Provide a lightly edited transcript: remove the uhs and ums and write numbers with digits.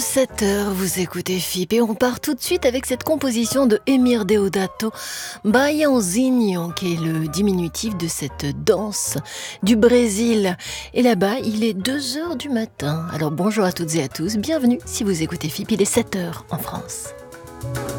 7 heures, vous écoutez FIP et on part tout de suite avec cette composition de Emir Deodato, Baiãozinho, qui est le diminutif de cette danse du Brésil. Et là-bas, il est 2 heures du matin. Alors bonjour à toutes et à tous, bienvenue si vous écoutez FIP, il est 7 heures en France.